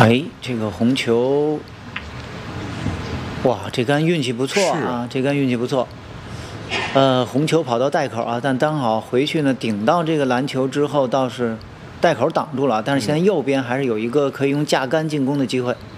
哎，这个红球，哇，这杆运气不错啊，这杆运气不错。红球跑到袋口啊，但刚好回去呢，顶到这个篮球之后，倒是袋口挡住了，但是现在右边还是有一个可以用架杆进攻的机会。